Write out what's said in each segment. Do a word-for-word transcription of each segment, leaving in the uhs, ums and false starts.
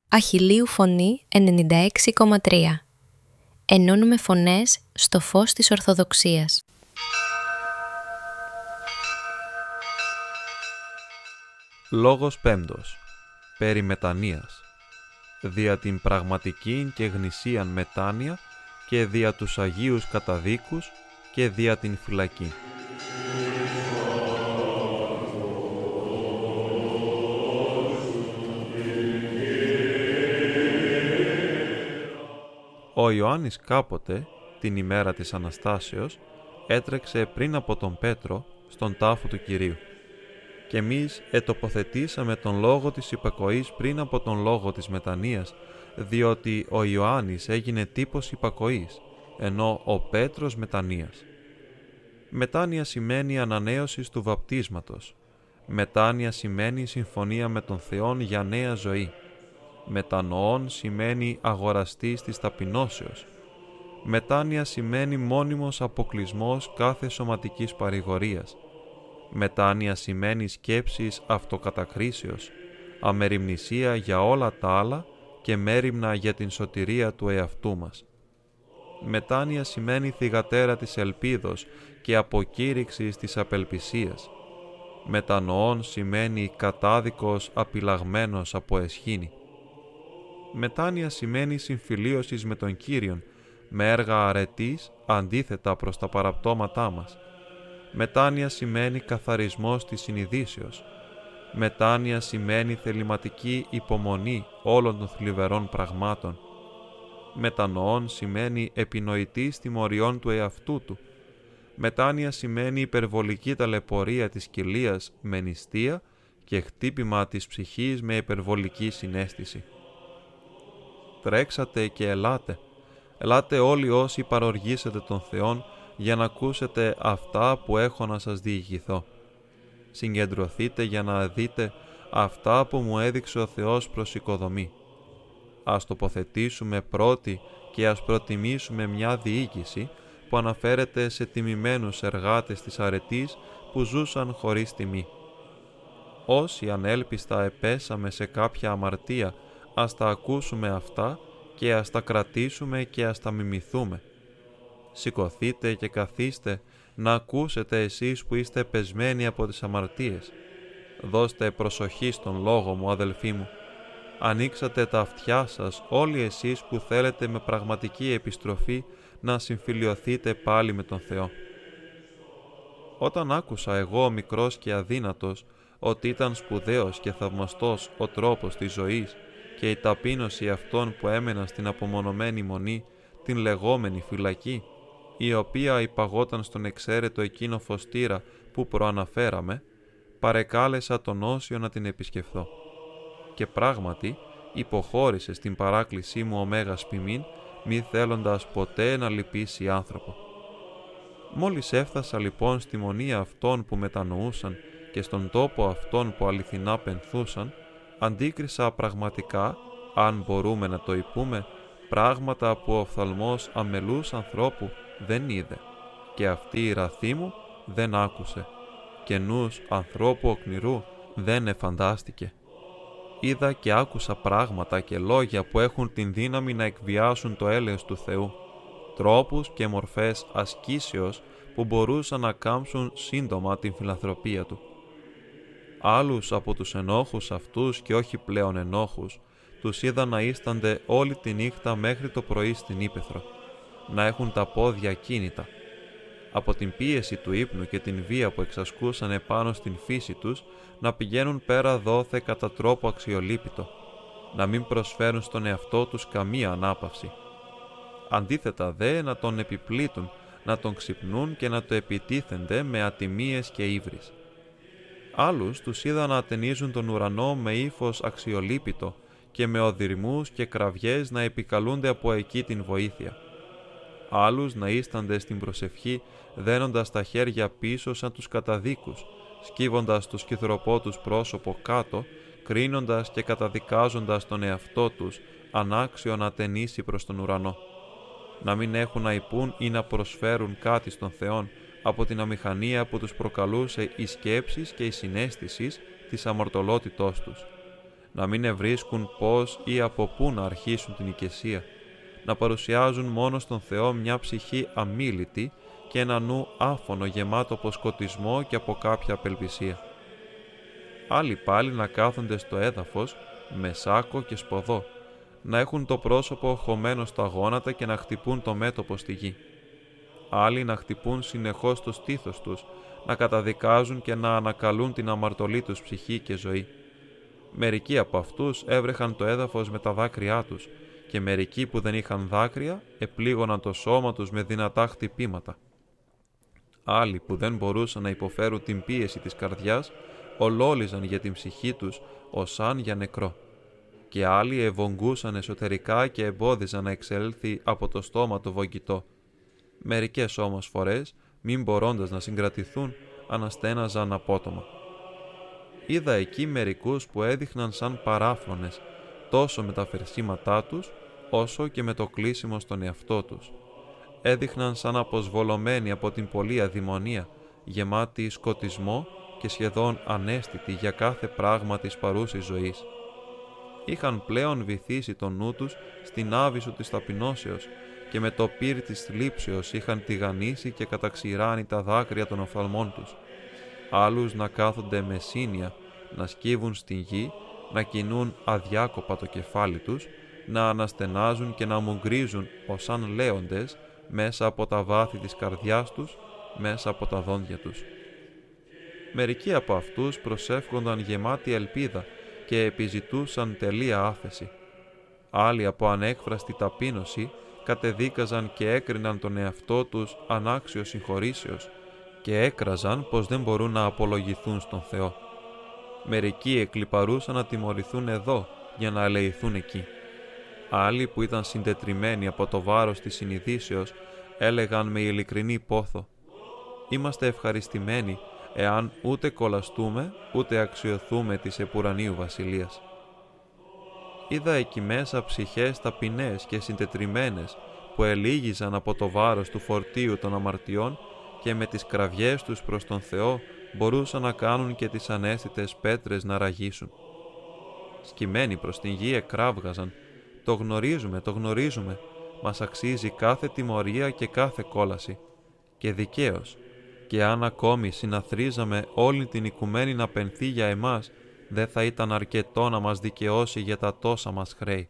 Αχιλλείου Φωνή ενενήντα έξι κόμμα τρία. Ενώνουμε φωνές στο φως της Ορθοδοξίας. Λόγος πέμπτος. Περί μετανοίας. Δια την πραγματικήν και γνησίαν μετάνοια και δια τους Αγίους καταδίκους και δια την φυλακή. Ο Ιωάννης κάποτε, την ημέρα της Αναστάσεως, έτρεξε πριν από τον Πέτρο στον τάφο του Κυρίου. Και εμείς ετοποθετήσαμε τον λόγο της υπακοής πριν από τον λόγο της μετανοίας, διότι ο Ιωάννης έγινε τύπος υπακοής, ενώ ο Πέτρος μετανοίας. Μετάνοια σημαίνει ανανέωση του βαπτίσματος. Μετάνοια σημαίνει συμφωνία με τον Θεόν για νέα ζωή. Μετανοών σημαίνει αγοραστής της ταπεινώσεως. Μετάνοια σημαίνει μόνιμος αποκλεισμός κάθε σωματικής παρηγορίας. Μετάνοια σημαίνει σκέψεις αυτοκατακρίσεως, αμεριμνησία για όλα τα άλλα και μέριμνα για την σωτηρία του εαυτού μας. Μετάνοια σημαίνει θυγατέρα της ελπίδος και αποκήρυξης της απελπισίας. Μετανοών σημαίνει κατάδικος απειλαγμένος από εσχήνη. Μετάνοια σημαίνει συμφιλίωσης με τον Κύριον, με έργα αρετής αντίθετα προς τα παραπτώματά μας. Μετάνοια σημαίνει καθαρισμός της συνειδήσεως. Μετάνοια σημαίνει θεληματική υπομονή όλων των θλιβερών πραγμάτων. Μετανοών σημαίνει επινοητής τιμωριών του εαυτού του. Μετάνοια σημαίνει υπερβολική ταλαιπωρία της κοιλίας με νηστεία και χτύπημα της ψυχής με υπερβολική συναίσθηση. Τρέξατε και ελάτε. Ελάτε όλοι όσοι παροργήσετε τον Θεόν για να ακούσετε αυτά που έχω να σας διηγηθώ. Συγκεντρωθείτε για να δείτε αυτά που μου έδειξε ο Θεός προς οικοδομή. Ας τοποθετήσουμε πρώτη και ας προτιμήσουμε μια διοίκηση που αναφέρεται σε τιμημένους εργάτες της αρετής που ζούσαν χωρίς τιμή. Όσοι ανέλπιστα επέσαμε σε κάποια αμαρτία, ας τα ακούσουμε αυτά και ας τα κρατήσουμε και ας τα μιμηθούμε. Σηκωθείτε και καθίστε να ακούσετε εσείς που είστε πεσμένοι από τις αμαρτίες. Δώστε προσοχή στον λόγο μου, αδελφοί μου. Ανοίξατε τα αυτιά σας όλοι εσείς που θέλετε με πραγματική επιστροφή να συμφιλιωθείτε πάλι με τον Θεό. Όταν άκουσα εγώ μικρός και αδύνατος ότι ήταν σπουδαίος και θαυμαστός ο τρόπος της ζωής και η ταπείνωση αυτών που έμεναν στην απομονωμένη μονή, την λεγόμενη φυλακή, η οποία υπαγόταν στον εξαίρετο εκείνο φωστήρα που προαναφέραμε, παρεκάλεσα τον Όσιο να την επισκεφθώ. Και πράγματι υποχώρησε στην παράκλησή μου ο Μέγας ποιμήν, μη θέλοντας ποτέ να λυπήσει άνθρωπο. Μόλις έφτασα λοιπόν στη μονή αυτών που μετανοούσαν και στον τόπο αυτών που αληθινά πενθούσαν, αντίκρισα πραγματικά, αν μπορούμε να το υπούμε, πράγματα που ο οφθαλμός αμελούς ανθρώπου δεν είδε και αυτή η ραθή μου δεν άκουσε και νους ανθρώπου οκνηρού δεν εφαντάστηκε. Είδα και άκουσα πράγματα και λόγια που έχουν την δύναμη να εκβιάσουν το έλεος του Θεού, τρόπους και μορφές ασκήσεως που μπορούσαν να κάμψουν σύντομα την φιλανθρωπία του. Άλλους από τους ενόχους αυτούς και όχι πλέον ενόχους, τους είδα να ίστανται όλη τη νύχτα μέχρι το πρωί στην ύπαιθρο, να έχουν τα πόδια κίνητα. Από την πίεση του ύπνου και την βία που εξασκούσαν επάνω στην φύση τους, να πηγαίνουν πέρα δόθε κατά τρόπο αξιολύπητο, να μην προσφέρουν στον εαυτό τους καμία ανάπαυση. Αντίθετα δε να τον επιπλήττουν, να τον ξυπνούν και να το επιτίθενται με ατιμίες και ύβρις. Άλλους τους είδα να ατενίζουν τον ουρανό με ύφος αξιολύπητο και με οδυρμούς και κραυγές να επικαλούνται από εκεί την βοήθεια. Άλλους να ίστανται στην προσευχή δένοντας τα χέρια πίσω σαν τους καταδίκους, σκύβοντας το σκυθροπό τους πρόσωπο κάτω, κρίνοντας και καταδικάζοντας τον εαυτό τους, ανάξιο να ταινίσει προς τον ουρανό. Να μην έχουν να υπούν ή να προσφέρουν κάτι στον Θεόν από την αμηχανία που τους προκαλούσε οι σκέψεις και η συναίσθηση της αμαρτωλότητός τους. να μην ευρίσκουν πώς ή από πού να αρχίσουν την οικεσία, να παρουσιάζουν μόνο στον Θεό μια ψυχή αμίλητη και ένα νου άφωνο γεμάτο από σκοτισμό και από κάποια απελπισία. Άλλοι πάλι να κάθονται στο έδαφος με σάκο και σποδό, να έχουν το πρόσωπο χωμένο στα γόνατα και να χτυπούν το μέτωπο στη γη. Άλλοι να χτυπούν συνεχώς το στήθος τους, να καταδικάζουν και να ανακαλούν την αμαρτωλή τους ψυχή και ζωή. Μερικοί από αυτούς έβρεχαν το έδαφος με τα δάκρυά τους και μερικοί που δεν είχαν δάκρυα επλήγωναν το σώμα τους με δυνατά χτυπήματα. Άλλοι που δεν μπορούσαν να υποφέρουν την πίεση της καρδιάς ολόλιζαν για την ψυχή τους ως αν για νεκρό. Και άλλοι ευογγούσαν εσωτερικά και εμπόδιζαν να εξέλθει από το στόμα το βογγητό. Μερικές όμως φορές, μην μπορώντας να συγκρατηθούν, αναστέναζαν απότομα. Είδα εκεί μερικούς που έδειχναν σαν παράφρονες, τόσο με τα φερσίματά τους, όσο και με το κλείσιμο στον εαυτό τους. Έδειχναν σαν αποσβολωμένοι από την πολλή αδημονία, γεμάτοι σκοτισμό και σχεδόν ανέστητοι για κάθε πράγμα της παρούσης ζωής. Είχαν πλέον βυθίσει το νου τους στην άβυσσο της ταπεινώσεως και με το πύρ της θλίψεως είχαν τηγανίσει και καταξηράνει τα δάκρυα των οφθαλμών τους. Άλλους να κάθονται με σύνια, να σκύβουν στην γη, να κινούν αδιάκοπα το κεφάλι τους, να αναστενάζουν και να μουγκρίζουν ως σαν λέοντες μέσα από τα βάθη της καρδιάς τους, μέσα από τα δόντια τους. Μερικοί από αυτούς προσεύχονταν γεμάτοι ελπίδα και επιζητούσαν τελεία άφεση. Άλλοι από ανέκφραστη ταπείνωση κατεδίκαζαν και έκριναν τον εαυτό τους ανάξιο συγχωρήσεως και έκραζαν πως δεν μπορούν να απολογηθούν στον Θεό. Μερικοί εκλιπαρούσαν να τιμωρηθούν εδώ για να ελεηθούν εκεί. Άλλοι που ήταν συντετριμμένοι από το βάρος της συνειδήσεως έλεγαν με ειλικρινή πόθο «Είμαστε ευχαριστημένοι εάν ούτε κολαστούμε ούτε αξιοθούμε της επουρανίου βασιλείας». Είδα εκεί μέσα ψυχές ταπεινές και συντετριμμένες που ελίγιζαν από το βάρος του φορτίου των αμαρτιών και με τις κραυγές τους προς τον Θεό μπορούσαν να κάνουν και τις ανέστητες πέτρες να ραγίσουν. Σκυμμένοι προς την γη εκράβγαζαν «Το γνωρίζουμε, το γνωρίζουμε, μας αξίζει κάθε τιμωρία και κάθε κόλαση». Και δικαίως, και αν ακόμη συναθρίζαμε όλη την οικουμένη να πενθεί για εμάς, δεν θα ήταν αρκετό να μας δικαιώσει για τα τόσα μας χρέη.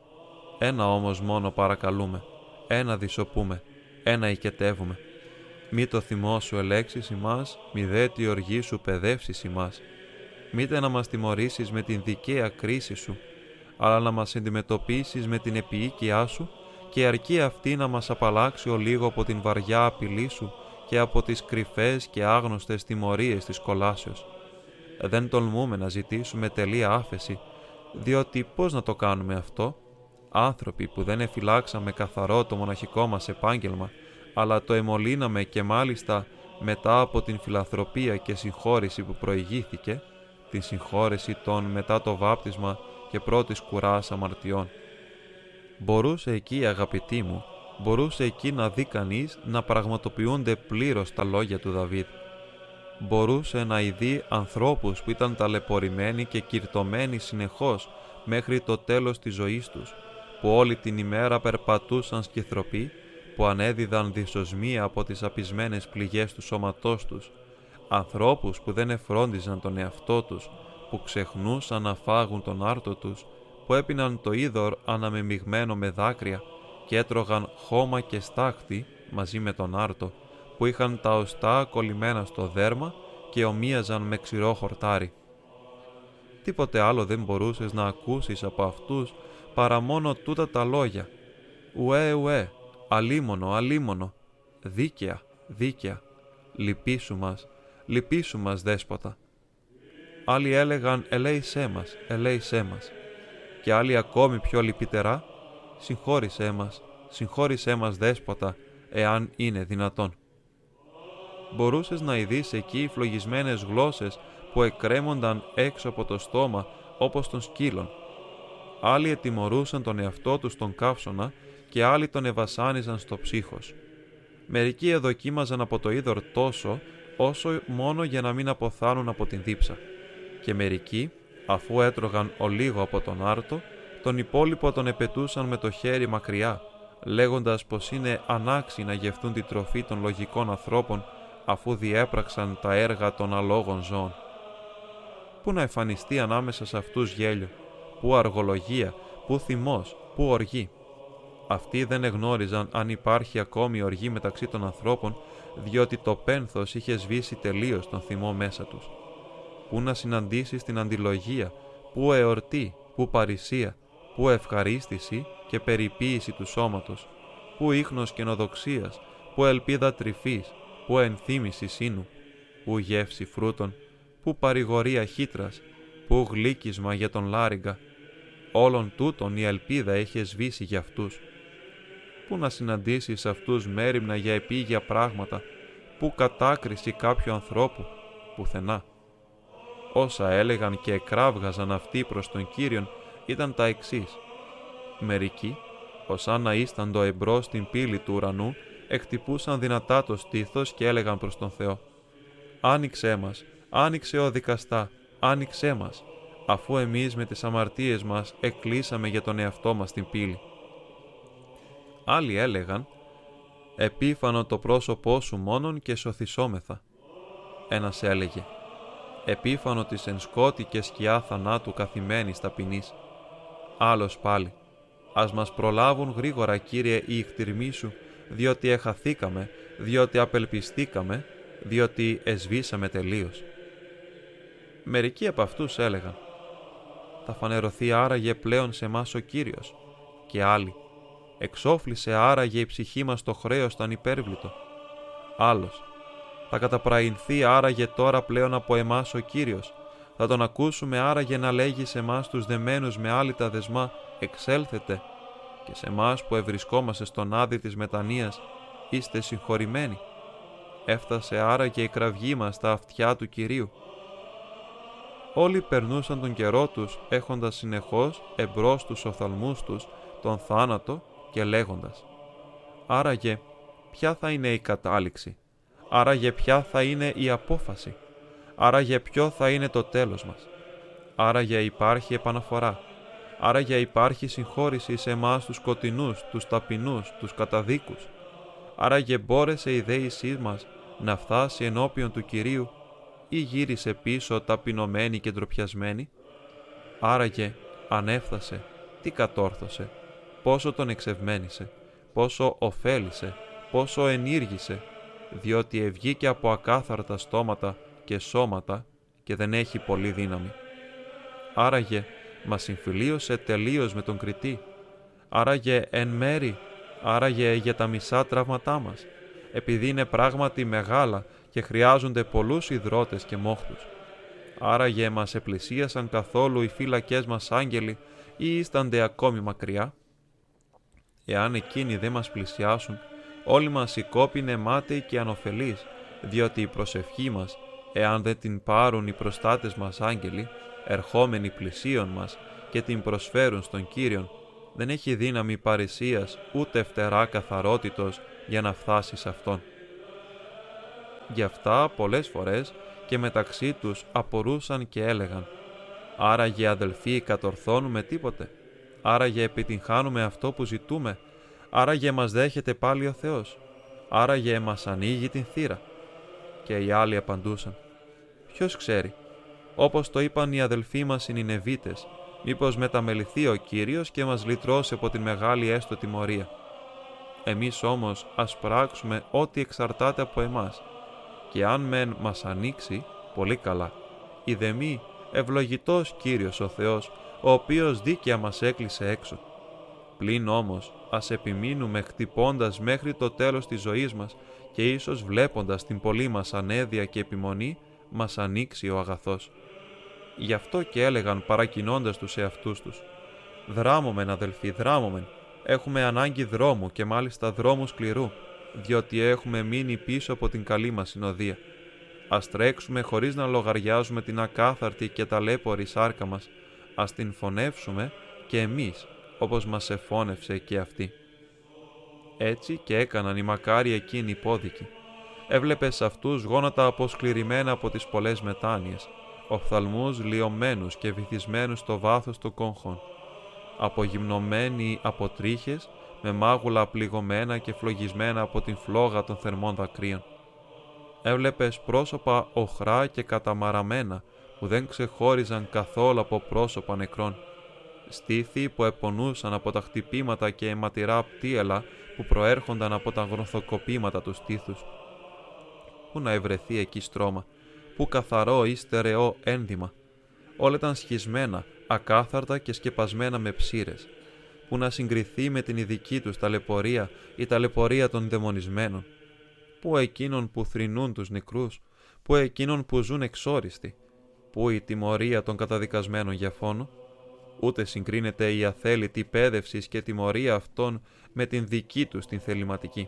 Ένα όμως μόνο παρακαλούμε, ένα δυσοπούμε, ένα οικετεύουμε. Μη το θυμό σου ελέξεις ημάς, μη δε τη οργή σου παιδεύσεις ημάς. Μήτε να μας τιμωρήσεις με την δικαία κρίση σου, αλλά να μας αντιμετωπίσεις με την επιοίκειά σου και αρκεί αυτή να μας απαλλάξει ο λίγο από την βαριά απειλή σου και από τις κρυφές και άγνωστες τιμωρίες της κολάσεως. Δεν τολμούμε να ζητήσουμε τελεία άφεση, διότι πώς να το κάνουμε αυτό? Άνθρωποι που δεν εφυλάξαμε καθαρό το μοναχικό μας επάγγελμα, αλλά το εμολύναμε και μάλιστα μετά από την φιλανθρωπία και συγχώρηση που προηγήθηκε, την συγχώρεση των μετά το βάπτισμα και πρώτης κουράς αμαρτιών. Μπορούσε εκεί, αγαπητοί μου, μπορούσε εκεί να δει κανείς να πραγματοποιούνται πλήρως τα λόγια του Δαβίδ. Μπορούσε να ειδεί ανθρώπους που ήταν ταλαιπωρημένοι και κυρτωμένοι συνεχώς μέχρι το τέλος της ζωής τους, που όλη την ημέρα περπατούσαν σκυθροποί, που ανέδιδαν δυσοσμία από τις απεισμένες πληγές του σώματός τους, ανθρώπους που δεν εφρόντιζαν τον εαυτό τους, που ξεχνούσαν να φάγουν τον άρτο τους, που έπιναν το είδωρ αναμεμειγμένο με δάκρυα και έτρωγαν χώμα και στάχτη μαζί με τον άρτο, που είχαν τα οστά κολλημένα στο δέρμα και ομοίαζαν με ξηρό χορτάρι. Τίποτε άλλο δεν μπορούσες να ακούσεις από αυτούς παρά μόνο τούτα τα λόγια. «Ουέ, ουέ, αλίμονο, αλίμονο, δίκαια, δίκαια, λυπήσου μας, λυπήσου μας, δέσποτα». Άλλοι έλεγαν «Ελέησέ μας, ελέησέ μας». Και άλλοι ακόμη πιο λυπητερά «Συγχώρησέ μας, συγχώρησέ μας, δέσποτα, εάν είναι δυνατόν». Μπορούσες να ειδείς εκεί φλογισμένες γλώσσες που εκρέμονταν έξω από το στόμα όπως των σκύλων. Άλλοι ετιμωρούσαν τον εαυτό τους στον καύσωνα και άλλοι τον εβασάνιζαν στο ψύχος. Μερικοί εδοκίμαζαν από το είδωρ τόσο όσο μόνο για να μην αποθάνουν από την δίψα. Και μερικοί Αφού έτρωγαν ο λίγο από τον άρτο, τον υπόλοιπο τον επετούσαν με το χέρι μακριά, λέγοντας πως είναι ανάξι να γευτούν τη τροφή των λογικών ανθρώπων, αφού διέπραξαν τα έργα των αλόγων ζώων. Πού να εμφανιστεί ανάμεσα σε αυτούς γέλιο, πού αργολογία, πού θυμός, πού οργή. Αυτοί δεν εγνώριζαν αν υπάρχει ακόμη οργή μεταξύ των ανθρώπων, διότι το πένθος είχε σβήσει τελείως τον θυμό μέσα τους. Πού να συναντήσεις την αντιλογία, πού εορτή, πού παρησία, πού ευχαρίστηση και περιποίηση του σώματος, πού ίχνος καινοδοξίας, πού ελπίδα τρυφής, πού ενθύμηση σύνου, πού γεύση φρούτων, πού παρηγορία χύτρας, πού γλύκισμα για τον λάριγκα. Όλων τούτων η ελπίδα είχε σβήσει για αυτούς. Πού να συναντήσεις αυτούς μέριμνα για επίγεια πράγματα, πού κατάκριση κάποιου ανθρώπου, πουθενά. Όσα έλεγαν και εκράβγαζαν αυτοί προς τον Κύριον ήταν τα εξής. Μερικοί, ως αν να ίσταντο εμπρός στην πύλη του ουρανού, εκτυπούσαν δυνατά το στήθος και έλεγαν προς τον Θεό: «Άνοιξέ μας, άνοιξε ο δικαστά, άνοιξέ μας, αφού εμείς με τις αμαρτίες μας εκκλείσαμε για τον εαυτό μας την πύλη». Άλλοι έλεγαν: «Επίφανο το πρόσωπό σου μόνον και σωθησόμεθα». Ένας έλεγε: «Επίφανο της εν σκότη και σκιά θανάτου καθημένης ταπεινής». Άλλος πάλι: «Ας μας προλάβουν γρήγορα, Κύριε, οι ηχτηρμοί σου, διότι εχαθήκαμε, διότι απελπιστήκαμε, διότι εσβήσαμε τελείως». Μερικοί από αυτούς έλεγαν: «Θα φανερωθεί άραγε πλέον σε μας ο Κύριος». Και άλλοι: «Εξόφλησε άραγε η ψυχή μας το χρέος το ανυπέρβλητο». Άλλος: «Θα καταπραϊνθεί άραγε τώρα πλέον από εμάς ο Κύριος. Θα τον ακούσουμε άραγε να λέγει σε εμάς τους δεμένους με άλυτα δεσμά, εξέλθετε, και σε εμάς που ευρισκόμαστε στον άδει της μετανοίας, είστε συγχωρημένοι. Έφτασε άραγε η κραυγή μας στα αυτιά του Κυρίου». Όλοι περνούσαν τον καιρό τους έχοντας συνεχώς εμπρός τους οφθαλμούς τους τον θάνατο και λέγοντας: «Άραγε ποια θα είναι η κατάληξη, άραγε ποια θα είναι η απόφαση, άραγε ποιο θα είναι το τέλος μας, άραγε υπάρχει επαναφορά, άραγε υπάρχει συγχώρηση σε εμάς τους σκοτεινούς, τους ταπεινούς, τους καταδίκους, άραγε μπόρεσε η δέησή μας να φτάσει ενώπιον του Κυρίου ή γύρισε πίσω ταπεινωμένη και ντροπιασμένη. Άραγε αν έφτασε, τι κατόρθωσε, πόσο τον εξευμαίνησε, πόσο ωφέλησε, πόσο ενήργησε, διότι ευγήκε από ακάθαρτα στόματα και σώματα και δεν έχει πολύ δύναμη. Άραγε μας συμφιλίωσε τελείως με τον κριτή, άραγε εν μέρη, άραγε για τα μισά τραύματά μας, επειδή είναι πράγματι μεγάλα και χρειάζονται πολλούς ιδρώτες και μόχθους. Άραγε μας επλησίασαν καθόλου οι φύλακές μας άγγελοι ή ίστανται ακόμη μακριά. Εάν εκείνοι δεν μας πλησιάσουν, όλοι μας οι κόποι είναι μάταιοι και ανωφελείς, διότι η προσευχή μας, εάν δεν την πάρουν οι προστάτες μας άγγελοι, ερχόμενοι πλησίον μας και την προσφέρουν στον Κύριον, δεν έχει δύναμη παρησίας ούτε φτερά καθαρότητος για να φτάσει σε Αυτόν. Γι' αυτά πολλές φορές και μεταξύ τους απορούσαν και έλεγαν: «Άραγε αδελφοί κατορθώνουμε τίποτε, άραγε επιτυγχάνουμε αυτό που ζητούμε, άραγε μας δέχεται πάλι ο Θεός, άραγε μας ανοίγει την θύρα». Και οι άλλοι απαντούσαν: «Ποιος ξέρει, όπως το είπαν οι αδελφοί μας οι Νινεβίτες, μήπως μεταμεληθεί ο Κύριος και μας λυτρώσει από την μεγάλη έστω τιμωρία. Εμείς όμως ας πράξουμε ό,τι εξαρτάται από εμάς, και αν μεν μας ανοίξει, πολύ καλά. Ειδε μη, ευλογητός Κύριος ο Θεός, ο οποίος δίκαια μας έκλεισε έξω. Πλην όμως ας επιμείνουμε χτυπώντας μέχρι το τέλος της ζωής μας και ίσως βλέποντας την πολλή μας ανέδεια και επιμονή, μας ανοίξει ο αγαθός». Γι' αυτό και έλεγαν παρακινώντας τους εαυτούς τους: «Δράμομεν αδελφοί, δράμομεν, έχουμε ανάγκη δρόμου και μάλιστα δρόμου σκληρού, διότι έχουμε μείνει πίσω από την καλή μας συνοδεία. Ας τρέξουμε χωρίς να λογαριάζουμε την ακάθαρτη και ταλέπορη σάρκα μας, ας την φωνεύσουμε και εμείς, όπως μας εφώνευσε και αυτή». Έτσι και έκαναν οι μακάρι εκείνοι υπόδικοι. Έβλεπες αυτούς γόνατα αποσκληρημένα από τις πολλές μετάνοιες. οφθαλμούς λιωμένους και βυθισμένους στο βάθος των κόγχων, απογυμνωμένοι από τρίχες, με μάγουλα πληγωμένα και φλογισμένα από την φλόγα των θερμών δακρύων. Έβλεπες πρόσωπα οχρά και καταμαραμένα, που δεν ξεχώριζαν καθόλου από πρόσωπα νεκρών. Στήθη που επονούσαν από τα χτυπήματα και αιματηρά πτύελα που προέρχονταν από τα γροθοκοπήματα του στήθους. Πού να ευρεθεί εκεί στρώμα, πού καθαρό ή στερεό ένδυμα. Όλα ήταν σχισμένα, ακάθαρτα και σκεπασμένα με ψήρες. Πού να συγκριθεί με την ειδική τους ταλαιπωρία ή ταλαιπωρία των δαιμονισμένων. Πού εκείνων που θρηνούν τους νεκρούς, πού εκείνων που ζουν εξόριστοι. Πού η τιμωρία των καταδικασμένων για φόνο. Ούτε συγκρίνεται η αθέλητη πέδευση και τιμωρία αυτών με την δική τους την θεληματική.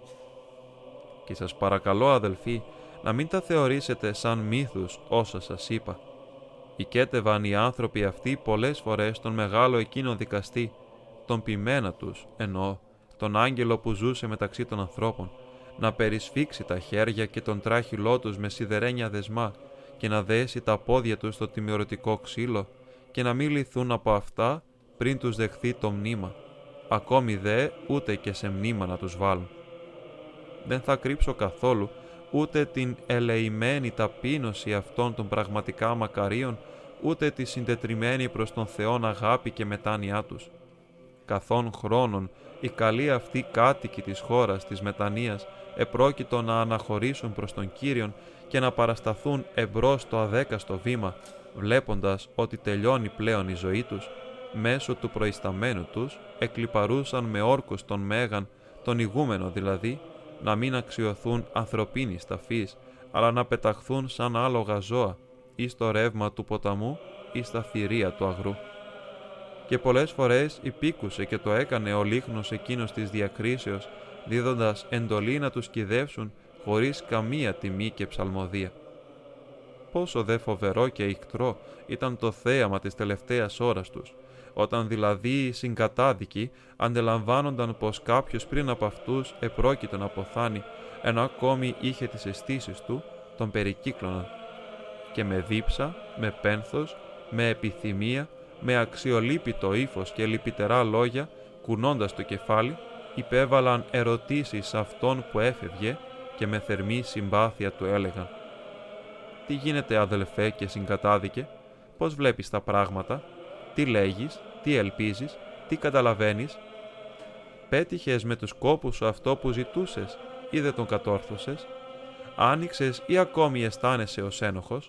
Και σας παρακαλώ, αδελφοί, να μην τα θεωρήσετε σαν μύθους όσα σας είπα. Οικέτευαν οι άνθρωποι αυτοί πολλές φορές τον μεγάλο εκείνο δικαστή, τον ποιμένα τους εννοώ, τον άγγελο που ζούσε μεταξύ των ανθρώπων, να περισφίξει τα χέρια και τον τράχυλό τους με σιδερένια δεσμά και να δέσει τα πόδια τους στο τιμωρητικό ξύλο και να μην λυθούν από αυτά πριν τους δεχθεί το μνήμα, ακόμη δε ούτε και σε μνήμα να τους βάλουν. Δεν θα κρύψω καθόλου ούτε την ελεημένη ταπείνωση αυτών των πραγματικά μακαρίων, ούτε τη συντετριμένη προς τον Θεόν αγάπη και μετάνοιά τους. Καθόν χρόνων οι καλοί αυτοί κάτοικοι της χώρας της μετανοίας επρόκειτο να αναχωρήσουν προς τον Κύριον και να παρασταθούν εμπρός στο αδέκαστο βήμα, βλέποντας ότι τελειώνει πλέον η ζωή τους, μέσω του προϊσταμένου τους εκλιπαρούσαν με όρκους τον Μέγαν, τον ηγούμενο δηλαδή, να μην αξιωθούν ανθρωπίνης ταφής, αλλά να πεταχθούν σαν άλογα ζώα, ή στο ρεύμα του ποταμού ή στα θηρία του αγρού. Και πολλές φορές υπήκουσε και το έκανε ο λίχνος εκείνος της διακρίσεως, δίδοντας εντολή να τους κυδεύσουν χωρίς καμία τιμή και ψαλμοδία. Πόσο δε φοβερό και ικτρό ήταν το θέαμα της τελευταίας ώρας τους, όταν δηλαδή οι συγκατάδικοι αντελαμβάνονταν πως κάποιος πριν από αυτούς επρόκειτο να αποθάνει, ενώ ακόμη είχε τις αισθήσεις του, τον περικύκλωναν. Και με δίψα, με πένθος, με επιθυμία, με αξιολύπητο ύφος και λυπητερά λόγια, κουνώντας το κεφάλι, υπέβαλαν ερωτήσεις σε αυτόν που έφευγε και με θερμή συμπάθεια του έλεγαν: «Τι γίνεται, αδελφέ και συγκατάδικε, πώς βλέπεις τα πράγματα, τι λέγεις, τι ελπίζεις, τι καταλαβαίνεις? Πέτυχες με τους κόπους σου αυτό που ζητούσες ή δεν τον κατόρθωσες? Άνοιξες ή ακόμη αισθάνεσαι ως ένοχος?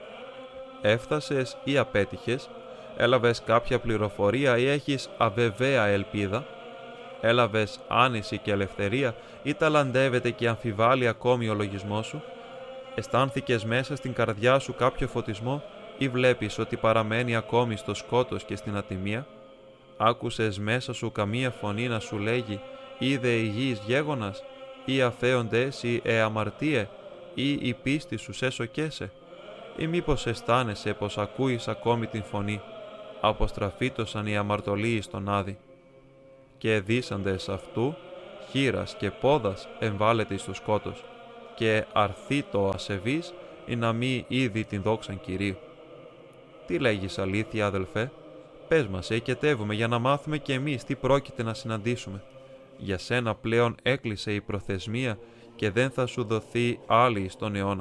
Έφτασες ή απέτυχες? Έλαβες κάποια πληροφορία ή έχεις αβεβαία ελπίδα? Έλαβες άνεση και ελευθερία ή ταλαντεύεται και αμφιβάλλει ακόμη ο λογισμός σου? Αισθάνθηκες μέσα στην καρδιά σου κάποιο φωτισμό ή βλέπεις ότι παραμένει ακόμη στο σκότος και στην ατιμία? Άκουσες μέσα σου καμία φωνή να σου λέγει «Είδε υγιής γέγονας» ή «Αφέοντες» ή «Ε αμαρτίε» ή «Η πίστη σου σε σοκέσε»? Ή μήπως αισθάνεσαι πως ακούεις ακόμη την φωνή «Αποστραφήτωσαν οι αμαρτωλοί στον Άδη» και δίσαντες αυτού χείρας και πόδας εμβάλλεται στο σκότος και αρθεί το ασεβής ή να μη είδη την δόξαν Κυρίου? Τι λέγεις αλήθεια, αδελφέ? Πες μας, εκετεύουμε για να μάθουμε κι εμείς τι πρόκειται να συναντήσουμε. Για σένα πλέον έκλεισε η προθεσμία και δεν θα σου δοθεί άλλη στον αιώνα.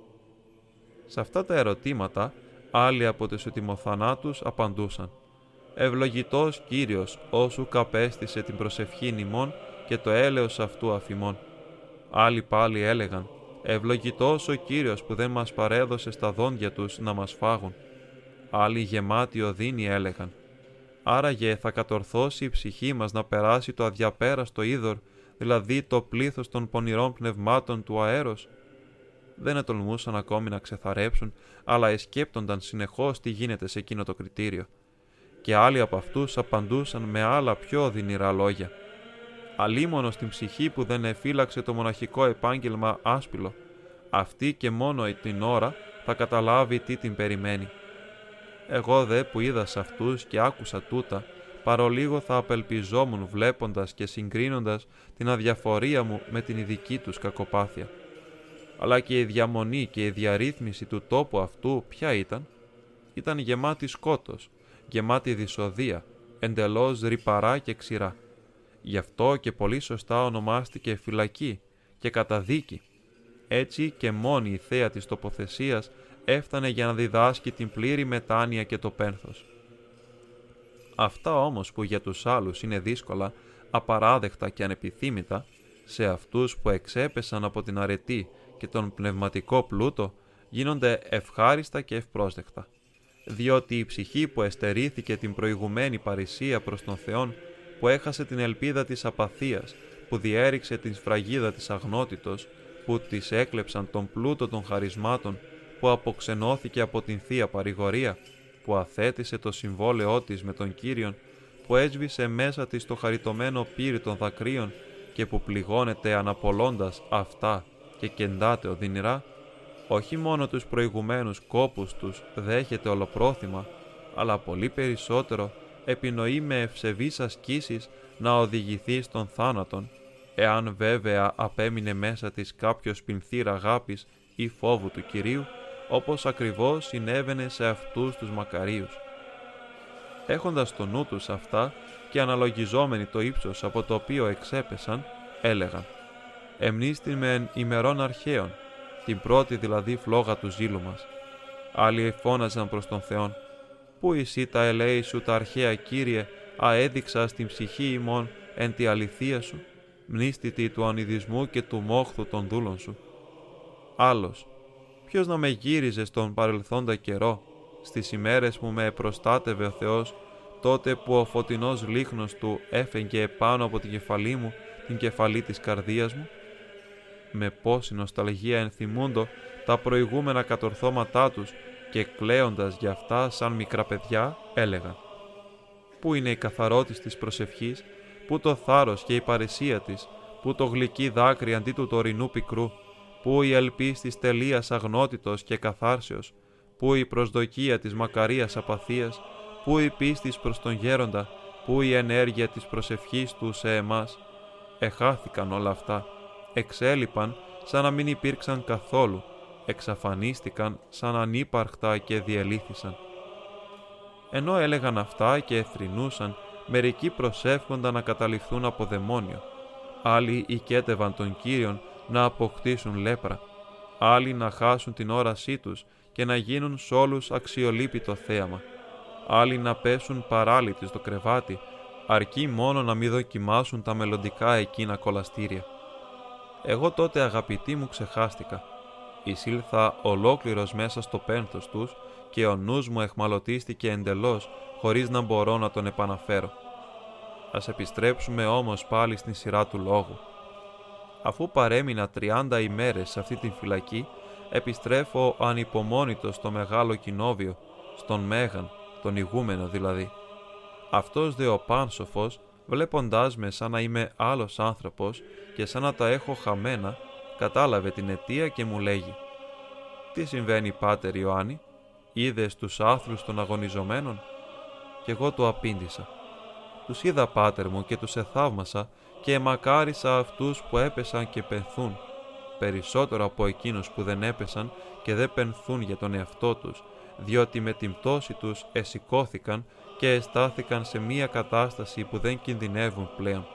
Σε αυτά τα ερωτήματα, άλλοι από τους ετοιμοθανάτους απαντούσαν: «Ευλογητός Κύριος, όσου καπέστησε την προσευχή ημών και το έλεος αυτού αφημών». Άλλοι πάλι έλεγαν: «Ευλογητός ο Κύριος που δεν μας παρέδωσε στα δόντια τους να μας φάγουν». Άλλοι γεμάτοι οδύνη έλεγαν: «Άραγε θα κατορθώσει η ψυχή μας να περάσει το αδιαπέραστο είδωρ, δηλαδή το πλήθος των πονηρών πνευμάτων του αέρος?» Δεν ετολμούσαν ακόμη να ξεθαρέψουν, αλλά εσκέπτονταν συνεχώς τι γίνεται σε εκείνο το κριτήριο. Και άλλοι από αυτούς απαντούσαν με άλλα πιο οδυνηρά λόγια: «Αλίμονο στην ψυχή που δεν εφύλαξε το μοναχικό επάγγελμα άσπυλο, αυτή και μόνο την ώρα θα καταλάβει τι την περιμένει». Εγώ δε που είδα σε αυτούς και άκουσα τούτα, παρολίγο θα απελπιζόμουν βλέποντας και συγκρίνοντας την αδιαφορία μου με την ειδική τους κακοπάθεια. Αλλά και η διαμονή και η διαρρύθμιση του τόπου αυτού ποια ήταν? ήταν γεμάτη σκότος, γεμάτη δυσοδεία, εντελώς ρυπαρά και ξηρά. Γι' αυτό και πολύ σωστά ονομάστηκε φυλακή και καταδίκη. Έτσι και μόνη η θέα της τοποθεσίας έφτανε για να διδάσκει την πλήρη μετάνοια και το πένθος. Αυτά όμως που για τους άλλους είναι δύσκολα, απαράδεκτα και ανεπιθύμητα, σε αυτούς που εξέπεσαν από την αρετή και τον πνευματικό πλούτο, γίνονται ευχάριστα και ευπρόσδεκτα. Διότι η ψυχή που εστερήθηκε την προηγουμένη παρησία προς τον Θεόν, που έχασε την ελπίδα της απαθίας, που διέριξε την σφραγίδα της αγνότητος, που της έκλεψαν τον πλούτο των χαρισμάτων, που αποξενώθηκε από την Θεία Παρηγορία, που αθέτησε το συμβόλαιό της με τον Κύριον, που έσβησε μέσα της το χαριτωμένο πύρι των δακρύων και που πληγώνεται αναπολώντας αυτά και κεντάται οδυνηρά, όχι μόνο τους προηγουμένους κόπους τους δέχεται ολοπρόθυμα, αλλά πολύ περισσότερο επινοεί με ευσεβείς ασκήσεις να οδηγηθεί στον θάνατον, εάν βέβαια απέμεινε μέσα της κάποιος πινθύρ αγάπης ή φόβου του Κυρίου, όπως ακριβώς συνέβαινε σε αυτούς τους μακαρίους. Έχοντας στο νου τους αυτά και αναλογιζόμενοι το ύψος από το οποίο εξέπεσαν, έλεγαν «Εμνίστην μεν ημερών αρχαίων», την πρώτη δηλαδή φλόγα του ζήλου μας. Άλλοι φώναζαν προς τον Θεόν «Πού εσύ τα ελέη σου τα αρχαία Κύριε, αέδειξα στην ψυχή ημών εν τη αληθεία σου, μνήστητη του ανιδισμού και του μόχθου των δούλων σου». Άλλος «Ποιος να με γύριζε στον παρελθόντα καιρό, στις ημέρες που με προστάτευε ο Θεός, τότε που ο φωτεινός λίχνος του έφεγγε επάνω από την κεφαλή μου, την κεφαλή της καρδίας μου». Με πόση νοσταλγία ενθυμούντο τα προηγούμενα κατορθώματά τους και κλαίοντας για αυτά σαν μικρά παιδιά έλεγαν «Πού είναι η καθαρότης της προσευχής, πού το θάρρος και η παρησία της, πού το γλυκύ δάκρυ αντί του τωρινού πικρού, πού η ελπίς της τελείας αγνότητος και καθάρσεως, πού η προσδοκία της μακαρίας απαθίας, πού η πίστης προς τον γέροντα, πού η ενέργεια της προσευχής του σε εμάς». Εχάθηκαν όλα αυτά, εξέλιπαν σαν να μην υπήρξαν καθόλου, εξαφανίστηκαν σαν ανύπαρκτα και διελύθησαν. Ενώ έλεγαν αυτά και εθρηνούσαν, μερικοί προσεύχονταν να καταληφθούν από δαιμόνιο, άλλοι οικέτευαν τον Κύριον να αποκτήσουν λέπρα, άλλοι να χάσουν την όρασή τους και να γίνουν σ' όλους αξιολείπητο θέαμα, άλλοι να πέσουν παράλυτοι στο κρεβάτι, αρκεί μόνο να μην δοκιμάσουν τα μελλοντικά εκείνα κολαστήρια. Εγώ τότε, αγαπητοί μου, ξεχάστηκα. Εισήλθα ολόκληρος μέσα στο πένθος τους και ο νους μου εχμαλωτίστηκε εντελώς, χωρίς να μπορώ να τον επαναφέρω. Ας επιστρέψουμε όμως πάλι στην σειρά του λόγου. Αφού παρέμεινα τριάντα ημέρες σε αυτή την φυλακή, επιστρέφω ανυπομόνητος στο μεγάλο κοινόβιο, στον Μέγαν, τον ηγούμενο δηλαδή. Αυτός δε ο πάνσοφος, βλέποντάς με σαν να είμαι άλλος άνθρωπος και σαν να τα έχω χαμένα, κατάλαβε την αιτία και μου λέγει «Τι συμβαίνει, Πάτερ Ιωάννη, είδες τους άθλους των αγωνιζομένων?» Κι εγώ του απήντησα «Τους είδα, Πάτερ μου, και τους εθαύμασα και εμακάρισα αυτούς που έπεσαν και πενθούν, περισσότερο από εκείνους που δεν έπεσαν και δεν πενθούν για τον εαυτό τους, διότι με την πτώση τους εσηκώθηκαν και εστάθηκαν σε μία κατάσταση που δεν κινδυνεύουν πλέον».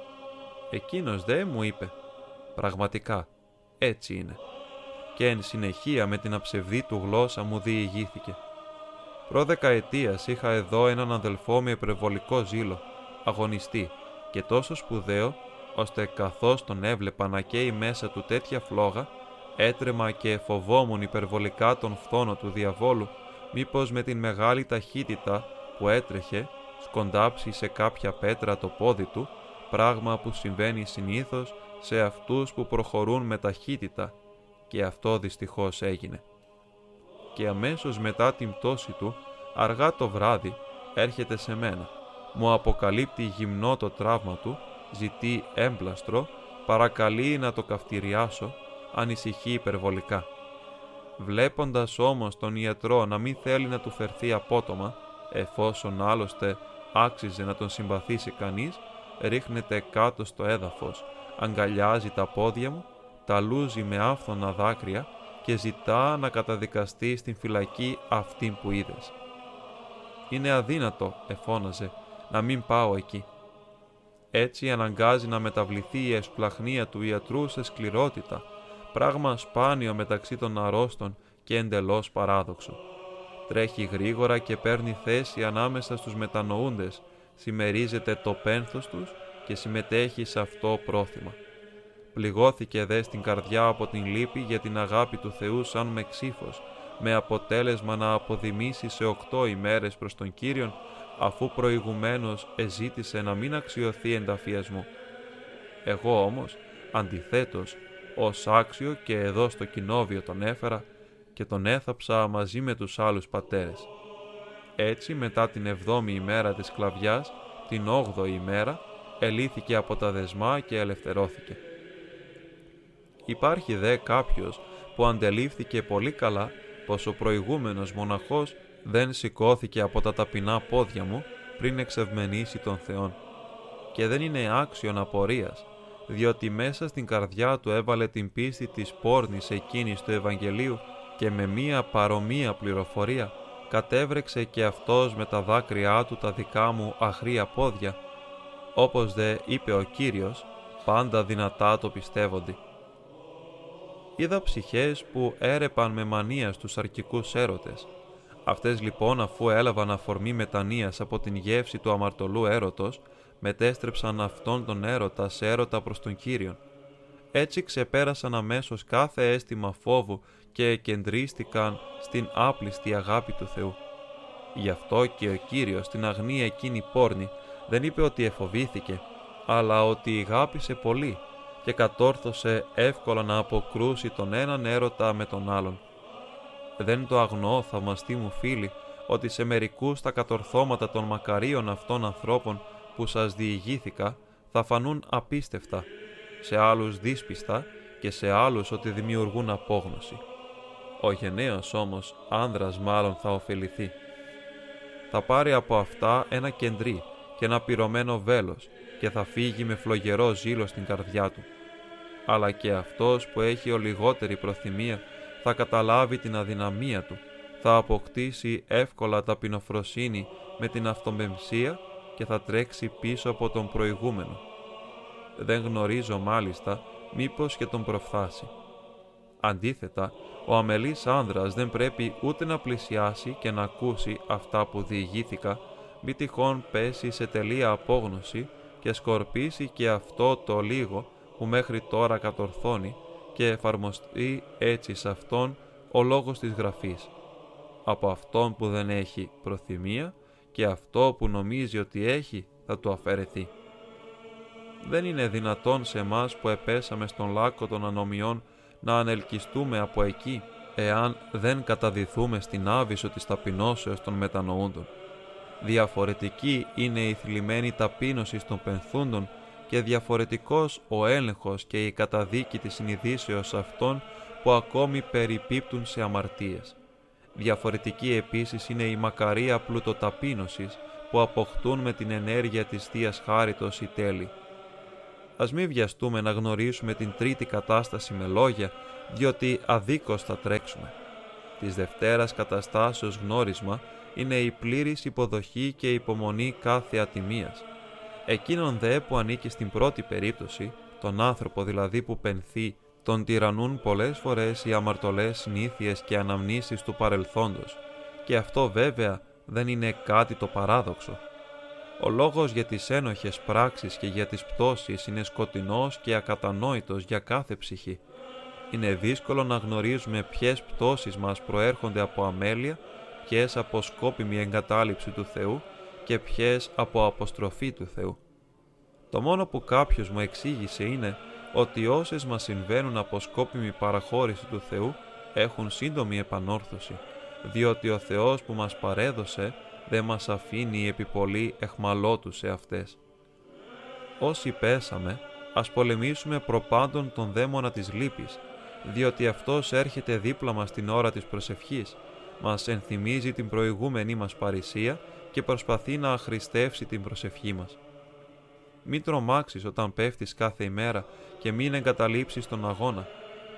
Εκείνος δε μου είπε «Πραγματικά, έτσι είναι». Και εν συνεχεία με την αψευδή του γλώσσα μου διηγήθηκε. Προ δεκαετίας είχα εδώ έναν αδελφό με υπερβολικό ζήλο, αγωνιστή και τόσο σπουδαίο, ώστε καθώς τον έβλεπα να καίει μέσα του τέτοια φλόγα, έτρεμα και φοβόμουν υπερβολικά τον φθόνο του διαβόλου, μήπως με την μεγάλη ταχύτητα που έτρεχε σκοντάψει σε κάποια πέτρα το πόδι του, πράγμα που συμβαίνει συνήθως σε αυτούς που προχωρούν με ταχύτητα, και αυτό δυστυχώς έγινε. Και αμέσως μετά την πτώση του, αργά το βράδυ, έρχεται σε μένα, μου αποκαλύπτει γυμνό το τραύμα του, ζητεί έμπλαστρο, παρακαλεί να το καυτηριάσω, ανησυχεί υπερβολικά. Βλέποντας όμως τον ιατρό να μην θέλει να του φερθεί απότομα, εφόσον άλλωστε άξιζε να τον συμπαθήσει κανείς, ρίχνεται κάτω στο έδαφος, αγκαλιάζει τα πόδια μου, τα λούζει με άφθονα δάκρυα και ζητά να καταδικαστεί στην φυλακή αυτήν που είδες. «Είναι αδύνατο», εφώναζε, «να μην πάω εκεί». Έτσι αναγκάζει να μεταβληθεί η εσπλαχνία του ιατρού σε σκληρότητα, πράγμα σπάνιο μεταξύ των αρρώστων και εντελώς παράδοξο. Τρέχει γρήγορα και παίρνει θέση ανάμεσα στους μετανοούντες, συμμερίζεται το πένθος τους και συμμετέχει σε αυτό πρόθυμα. Πληγώθηκε δε στην καρδιά από την λύπη για την αγάπη του Θεού σαν με ξύφος, με αποτέλεσμα να αποδημήσει σε οκτώ ημέρες προς τον Κύριον, αφού προηγουμένως εζήτησε να μην αξιωθεί ενταφιασμού. Εγώ όμως, αντιθέτως, ως άξιο και εδώ στο κοινόβιο τον έφερα και τον έθαψα μαζί με τους άλλους πατέρες. Έτσι, μετά την εβδόμη ημέρα της σκλαβιάς, την όγδοη ημέρα, ελύθηκε από τα δεσμά και ελευθερώθηκε. Υπάρχει δε κάποιος που αντελήφθηκε πολύ καλά πως ο προηγούμενος μοναχός δεν σηκώθηκε από τα ταπεινά πόδια μου πριν εξευμενήσει τον Θεόν. Και δεν είναι άξιον απορίας, διότι μέσα στην καρδιά του έβαλε την πίστη της πόρνης εκείνης του Ευαγγελίου και με μία παρομοία πληροφορία κατέβρεξε και αυτός με τα δάκρυά του τα δικά μου αχρία πόδια, όπως δε είπε ο Κύριος, πάντα δυνατά το πιστεύονται. Είδα ψυχές που έρεπαν με μανία στους αρκικούς έρωτες. Αυτές λοιπόν, αφού έλαβαν αφορμή μετανοίας από την γεύση του αμαρτωλού έρωτος, μετέστρεψαν αυτόν τον έρωτα σε έρωτα προς τον Κύριον. Έτσι ξεπέρασαν αμέσως κάθε αίσθημα φόβου και εκεντρίστηκαν στην άπλιστη αγάπη του Θεού. Γι' αυτό και ο Κύριος στην αγνία εκείνη πόρνη δεν είπε ότι εφοβήθηκε, αλλά ότι αγάπησε πολύ και κατόρθωσε εύκολα να αποκρούσει τον έναν έρωτα με τον άλλον. Δεν το αγνοώ, θαυμαστοί μου φίλοι, ότι σε μερικούς τα κατορθώματα των μακαρίων αυτών ανθρώπων που σας διηγήθηκα θα φανούν απίστευτα, σε άλλους δύσπιστα και σε άλλους ότι δημιουργούν απόγνωση. Ο γενναίος όμως άνδρας μάλλον θα ωφεληθεί. Θα πάρει από αυτά ένα κεντρί και ένα πυρωμένο βέλος και θα φύγει με φλογερό ζήλο στην καρδιά του. Αλλά και αυτός που έχει ο λιγότερη προθυμία θα καταλάβει την αδυναμία του, θα αποκτήσει εύκολα ταπεινοφροσύνη με την αυτομεμψία και θα τρέξει πίσω από τον προηγούμενο. Δεν γνωρίζω μάλιστα μήπως και τον προφθάσει. Αντίθετα, ο αμελής άνδρας δεν πρέπει ούτε να πλησιάσει και να ακούσει αυτά που διηγήθηκα, μη τυχόν πέσει σε τελεία απόγνωση και σκορπίσει και αυτό το λίγο που μέχρι τώρα κατορθώνει και εφαρμοστεί έτσι σε αυτόν ο λόγος της Γραφής. Από αυτόν που δεν έχει προθυμία και αυτό που νομίζει ότι έχει θα του αφαιρεθεί. Δεν είναι δυνατόν σε εμάς που επέσαμε στον λάκκο των ανομιών να ανελκυστούμε από εκεί, εάν δεν καταδυθούμε στην άβυσσο της ταπεινώσεως των μετανοούντων. Διαφορετική είναι η θλιμμένη ταπείνωση των πενθούντων και διαφορετικός ο έλεγχος και η καταδίκη της συνειδήσεως αυτών που ακόμη περιπίπτουν σε αμαρτίες. Διαφορετική επίσης είναι η μακαρία πλουτοταπείνωσης που αποκτούν με την ενέργεια της Θείας Χάριτος η τέλη. Ας μην βιαστούμε να γνωρίσουμε την τρίτη κατάσταση με λόγια, διότι αδίκως θα τρέξουμε. Της Δευτέρας καταστάσεως γνώρισμα είναι η πλήρης υποδοχή και υπομονή κάθε ατιμίας. Εκείνον δε που ανήκει στην πρώτη περίπτωση, τον άνθρωπο δηλαδή που πενθεί, τον τυραννούν πολλές φορές οι αμαρτωλές συνήθειες και αναμνήσεις του παρελθόντος, και αυτό βέβαια δεν είναι κάτι το παράδοξο. Ο λόγος για τις ένοχες πράξεις και για τις πτώσεις είναι σκοτεινός και ακατανόητος για κάθε ψυχή. Είναι δύσκολο να γνωρίζουμε ποιες πτώσεις μας προέρχονται από αμέλεια, ποιες από σκόπιμη εγκατάλειψη του Θεού και ποιες από αποστροφή του Θεού. Το μόνο που κάποιος μου εξήγησε είναι ότι όσες μας συμβαίνουν από σκόπιμη παραχώρηση του Θεού έχουν σύντομη επανόρθωση, διότι ο Θεός που μας παρέδωσε δεν μας αφήνει επί πολύ εχμαλώτους σε αυτές. Όσοι πέσαμε, ας πολεμήσουμε προπάντων τον δαίμονα της λύπης, διότι αυτός έρχεται δίπλα μας την ώρα της προσευχής, μας ενθυμίζει την προηγούμενη μας παρησία και προσπαθεί να αχρηστεύσει την προσευχή μας. Μην τρομάξεις όταν πέφτεις κάθε ημέρα και μην εγκαταλείψεις τον αγώνα.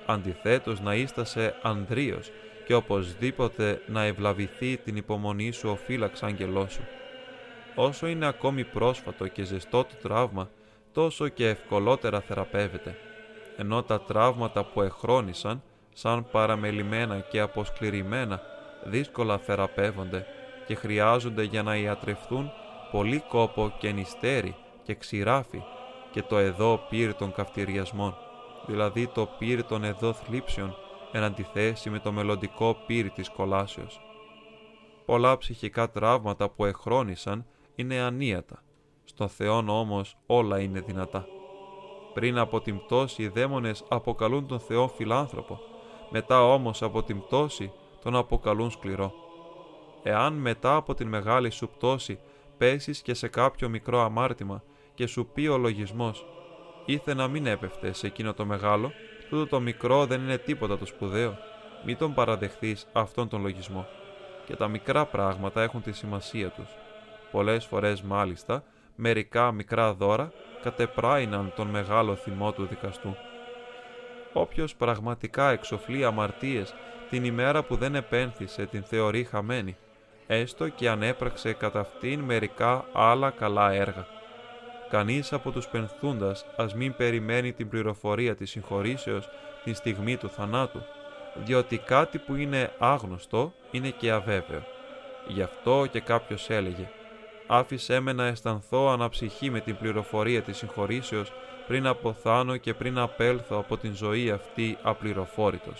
αντιθέτως να ίστασε ανδρείος και οπωσδήποτε να ευλαβηθεί την υπομονή σου ο φύλαξ άγγελός σου. Όσο είναι ακόμη πρόσφατο και ζεστό το τραύμα, τόσο και ευκολότερα θεραπεύεται, ενώ τα τραύματα που εχρόνησαν, σαν παραμελημένα και αποσκληρημένα, δύσκολα θεραπεύονται και χρειάζονται για να ιατρευθούν πολύ κόπο και νηστέρι και ξηράφι και το εδώ πύρ των καυτηριασμών, δηλαδή το πύρ των εδώ θλίψεων, εν αντιθέσει με το μελλοντικό πύρ της κολάσεως. Πολλά ψυχικά τραύματα που εχρόνησαν είναι ανίατα, στον Θεόν όμως όλα είναι δυνατά. Πριν από την πτώση οι δαίμονες αποκαλούν τον Θεό φιλάνθρωπο, μετά όμως από την πτώση τον αποκαλούν σκληρό. Εάν μετά από την μεγάλη σου πτώση πέσεις και σε κάποιο μικρό αμάρτημα και σου πει ο λογισμός «Ήθε να μην έπεφτε σε εκείνο το μεγάλο, τούτο το μικρό δεν είναι τίποτα το σπουδαίο», μη τον παραδεχθείς αυτόν τον λογισμό. Και τα μικρά πράγματα έχουν τη σημασία τους. Πολλές φορές μάλιστα, μερικά μικρά δώρα κατεπράιναν τον μεγάλο θυμό του δικαστού. Όποιος πραγματικά εξοφλεί αμαρτίες την ημέρα που δεν επένθησε την θεωρεί χαμένη, έστω και αν έπραξε κατά αυτήν μερικά άλλα καλά έργα. Κανείς από τους πενθούντας ας μην περιμένει την πληροφορία της συγχωρήσεως την στιγμή του θανάτου, διότι κάτι που είναι άγνωστο είναι και αβέβαιο. Γι' αυτό και κάποιος έλεγε «Άφησέ με να αισθανθώ αναψυχή με την πληροφορία της συγχωρήσεως πριν αποθάνω και πριν απέλθω από την ζωή αυτή απληροφόρητος».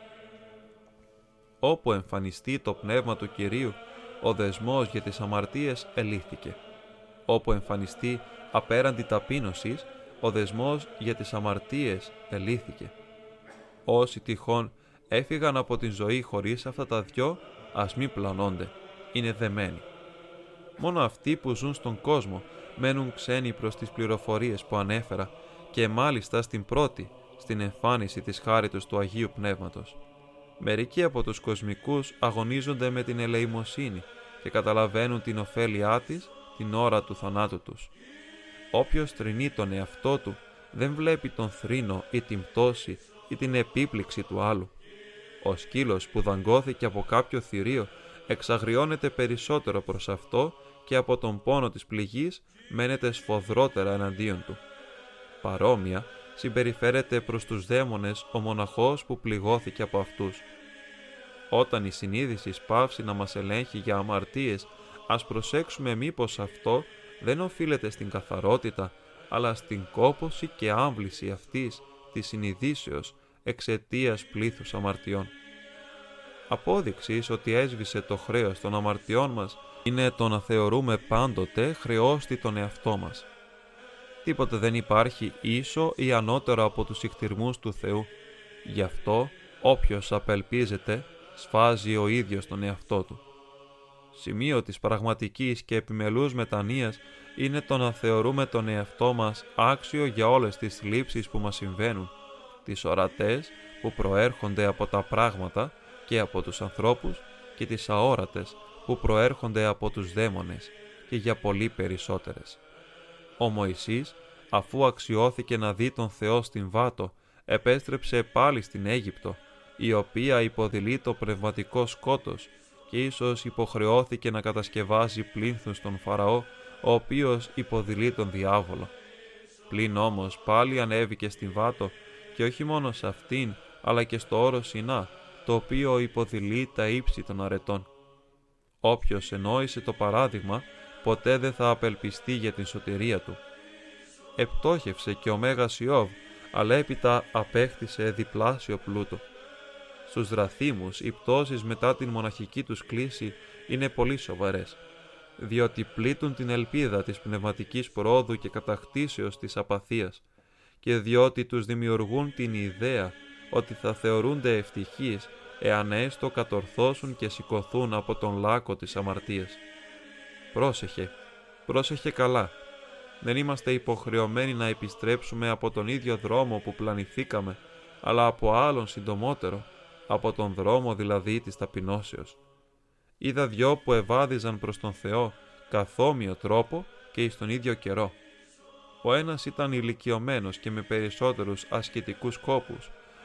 Όπου εμφανιστεί το πνεύμα του Κυρίου, ο δεσμός για τις αμαρτίες ελήφθηκε. Όπου εμφανιστεί απέραντη ταπείνωσης, ο δεσμός για τις αμαρτίες ελήφθηκε. Όσοι τυχόν έφυγαν από την ζωή χωρίς αυτά τα δυο, ας μη πλανώνται, είναι δεμένοι. Μόνο αυτοί που ζουν στον κόσμο μένουν ξένοι προς τις πληροφορίες που ανέφερα και μάλιστα στην πρώτη, στην εμφάνιση της χάριτος του Αγίου Πνεύματος. Μερικοί από τους κοσμικούς αγωνίζονται με την ελεημοσύνη και καταλαβαίνουν την ωφέλειά της την ώρα του θανάτου τους. Όποιος θρηνεί τον εαυτό του δεν βλέπει τον θρήνο ή την πτώση ή την επίπληξη του άλλου. Ο σκύλος που δαγκώθηκε από κάποιο θηρίο εξαγριώνεται περισσότερο προς αυτό και από τον πόνο της πληγής μένεται σφοδρότερα εναντίον του. Παρόμοια συμπεριφέρεται προς τους δαίμονες ο μοναχός που πληγώθηκε από αυτούς. Όταν η συνείδηση σπάυσει να μας ελέγχει για αμαρτίες, ας προσέξουμε μήπως αυτό δεν οφείλεται στην καθαρότητα, αλλά στην κόπωση και άμβληση αυτής της συνειδήσεως εξαιτίας πλήθους αμαρτιών. Απόδειξης ότι έσβησε το χρέος των αμαρτιών μας είναι το να θεωρούμε πάντοτε χρεώστη τον εαυτό μας. Τίποτε δεν υπάρχει ίσο ή ανώτερο από τους ικτηρμούς του Θεού. Γι' αυτό όποιος απελπίζεται σφάζει ο ίδιος τον εαυτό του. Σημείο της πραγματικής και επιμελούς μετανοίας είναι το να θεωρούμε τον εαυτό μας άξιο για όλες τις θλίψεις που μας συμβαίνουν, τις ορατές που προέρχονται από τα πράγματα και από τους ανθρώπους και τις αόρατες που προέρχονται από τους δαίμονες και για πολύ περισσότερες. Ο Μωυσής, αφού αξιώθηκε να δει τον Θεό στην Βάτο, επέστρεψε πάλι στην Αίγυπτο, η οποία υποδηλεί το πνευματικό σκότος και ίσως υποχρεώθηκε να κατασκευάσει πλήθους στον Φαραώ, ο οποίος υποδηλεί τον διάβολο. Πλην όμως πάλι ανέβηκε στην Βάτο και όχι μόνο σε αυτήν, αλλά και στο όρος Σινά, το οποίο υποδηλεί τα ύψη των αρετών. Όποιος ενόησε το παράδειγμα, ποτέ δεν θα απελπιστεί για την σωτηρία του. Επτόχευσε και ο Μέγας Ιώβ, αλλά έπειτα απέκτησε διπλάσιο πλούτο. Στους δραθήμους οι πτώσεις μετά την μοναχική τους κλίση είναι πολύ σοβαρές, διότι πλήττουν την ελπίδα της πνευματικής προόδου και κατακτήσεως της απαθίας και διότι τους δημιουργούν την ιδέα ότι θα θεωρούνται ευτυχείς εάν έστω κατορθώσουν και σηκωθούν από τον λάκκο της αμαρτίας. Πρόσεχε, πρόσεχε καλά. Δεν είμαστε υποχρεωμένοι να επιστρέψουμε από τον ίδιο δρόμο που πλανηθήκαμε, αλλά από άλλον συντομότερο, από τον δρόμο δηλαδή της ταπεινώσεως. Είδα δυο που ευάδιζαν προς τον Θεό καθόμοιο τρόπο και εις τον ίδιο καιρό. Ο ένας ήταν ηλικιωμένος και με περισσότερους ασκητικούς κόπους,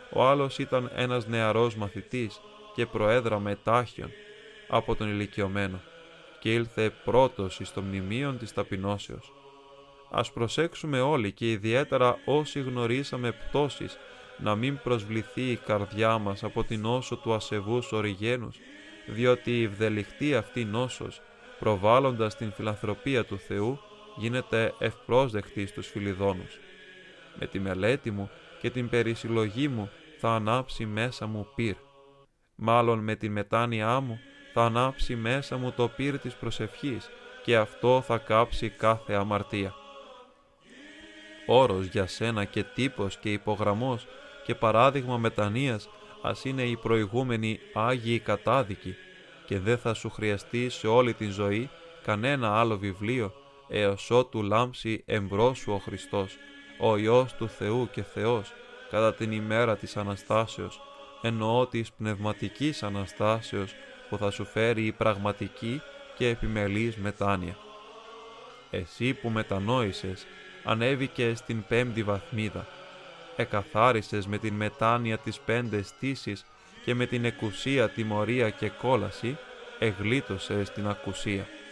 ο άλλος ήταν ένας νεαρός μαθητής και προέδραμε τάχιον από τον ηλικιωμένο και ήλθε πρώτος εις το μνημείον της ταπεινώσεως. Ας προσέξουμε όλοι και ιδιαίτερα όσοι γνωρίσαμε πτώσεις να μην προσβληθεί η καρδιά μας από την νόσο του ασεβούς Οριγένους, διότι η βδελιχτή αυτή νόσος, προβάλλοντας την φιλανθρωπία του Θεού, γίνεται ευπρόσδεκτη στους Φιλιδόνους. Με τη μελέτη μου και την περισυλλογή μου θα ανάψει μέσα μου πυρ. Μάλλον με την μετάνοιά μου θα ανάψει μέσα μου το πυρ της προσευχής και αυτό θα κάψει κάθε αμαρτία. Όρος για σένα και τύπος και υπογραμμός και παράδειγμα μετανοίας ας είναι οι προηγούμενοι Άγιοι κατάδικοι και δεν θα σου χρειαστεί σε όλη την ζωή κανένα άλλο βιβλίο έως ότου λάμψει εμπρός σου ο Χριστός, ο Υιός του Θεού και Θεός, κατά την ημέρα της Αναστάσεως, εννοώ της πνευματικής Αναστάσεως που θα σου φέρει η πραγματική και επιμελής μετάνοια. Εσύ που μετανόησες, ανέβηκες στην πέμπτη βαθμίδα, εκαθάρισες με την μετάνοια τις πέντε στήσεις και με την εκουσία, τιμωρία και κόλαση, εγλίτωσες την ακουσία.